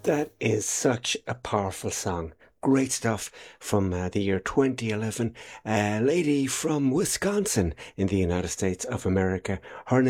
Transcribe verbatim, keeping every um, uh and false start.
That is such a powerful song. Great stuff from uh, the year twenty eleven. A lady from Wisconsin in the United States of America. Her